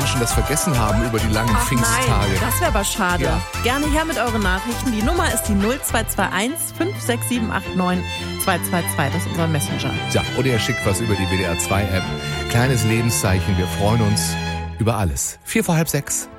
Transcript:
schon das vergessen haben über die langen Pfingsttage. Nein, das wäre aber schade. Ja. Gerne her mit euren Nachrichten. Die Nummer ist die 0221 56789 222. Das ist unser Messenger. Ja, oder ihr schickt was über die WDR 2 App. Kleines Lebenszeichen. Wir freuen uns über alles. 5:45.